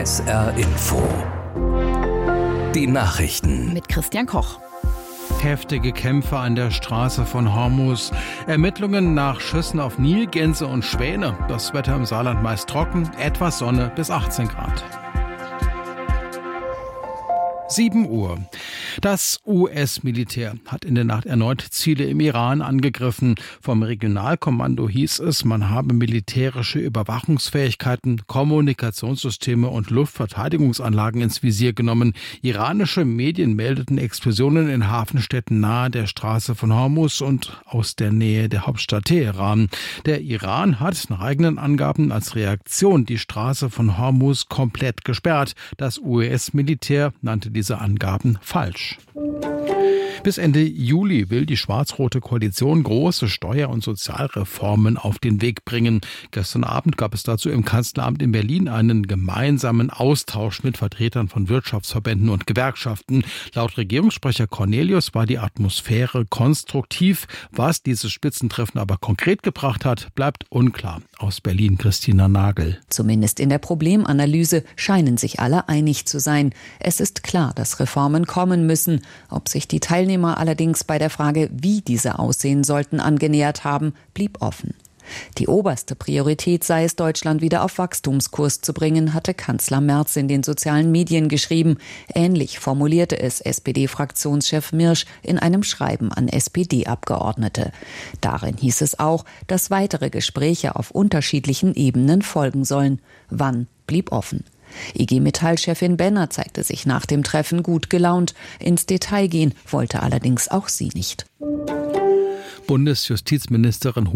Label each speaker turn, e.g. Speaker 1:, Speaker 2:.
Speaker 1: SR Info. Die Nachrichten
Speaker 2: mit Christian Koch.
Speaker 3: Heftige Kämpfe an der Straße von Hormuz. Ermittlungen nach Schüssen auf Nilgänse und Schwäne. Das Wetter im Saarland meist trocken, etwas Sonne bis 18 Grad. 7 Uhr. Das US-Militär hat in der Nacht erneut Ziele im Iran angegriffen. Vom Regionalkommando hieß es, man habe militärische Überwachungsfähigkeiten, Kommunikationssysteme und Luftverteidigungsanlagen ins Visier genommen. Iranische Medien meldeten Explosionen in Hafenstädten nahe der Straße von Hormuz und aus der Nähe der Hauptstadt Teheran. Der Iran hat nach eigenen Angaben als Reaktion die Straße von Hormuz komplett gesperrt. Das US-Militär nannte diese Angaben falsch. Bis Ende Juli will die schwarz-rote Koalition große Steuer- und Sozialreformen auf den Weg bringen. Gestern Abend gab es dazu im Kanzleramt in Berlin einen gemeinsamen Austausch mit Vertretern von Wirtschaftsverbänden und Gewerkschaften. Laut Regierungssprecher Cornelius war die Atmosphäre konstruktiv. Was dieses Spitzentreffen aber konkret gebracht hat, bleibt unklar. Aus Berlin Christina Nagel.
Speaker 4: Zumindest in der Problemanalyse scheinen sich alle einig zu sein. Es ist klar, dass Reformen kommen müssen. Ob sich die Teilnehmer allerdings bei der Frage, wie diese aussehen sollten, angenähert haben, blieb offen. Die oberste Priorität sei es, Deutschland wieder auf Wachstumskurs zu bringen, hatte Kanzler Merz in den sozialen Medien geschrieben. Ähnlich formulierte es SPD-Fraktionschef Mirsch in einem Schreiben an SPD-Abgeordnete. Darin hieß es auch, dass weitere Gespräche auf unterschiedlichen Ebenen folgen sollen. Wann, blieb offen. IG Metall-Chefin Benner zeigte sich nach dem Treffen gut gelaunt. Ins Detail gehen wollte allerdings auch sie nicht.
Speaker 3: Bundesjustizministerin